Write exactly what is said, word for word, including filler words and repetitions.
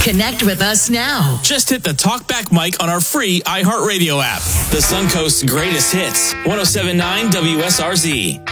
Connect with us now. Just hit the talkback mic on our free iHeartRadio app. The Suncoast's greatest hits. one oh seven point nine W S R Z.